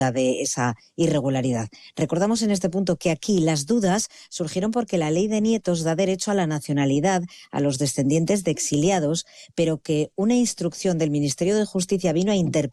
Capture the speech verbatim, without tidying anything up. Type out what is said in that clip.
de esa irregularidad. Recordamos en este punto que aquí las dudas surgieron porque la ley de nietos da derecho a la nacionalidad a los descendientes de exiliados, pero que una instrucción del Ministerio de Justicia vino a interpretar